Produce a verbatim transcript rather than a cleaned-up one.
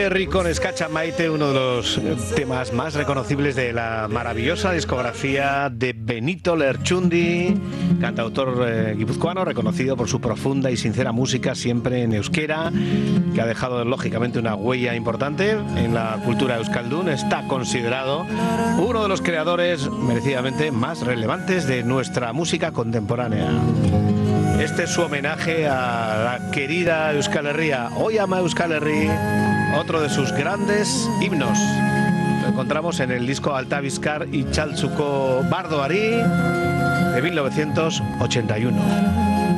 Herri con Escacha Maite, uno de los temas más reconocibles de la maravillosa discografía de Benito Lertxundi, cantautor eh, guipuzcoano reconocido por su profunda y sincera música siempre en euskera, que ha dejado lógicamente una huella importante en la cultura euskaldun. Está considerado uno de los creadores merecidamente más relevantes de nuestra música contemporánea. Este es su homenaje a la querida Euskal Herria, Hoy ama Euskal Herri, otro de sus grandes himnos. Lo encontramos en el disco Alta Bizkar y Chaltzuko Bardoari de mil novecientos ochenta y uno.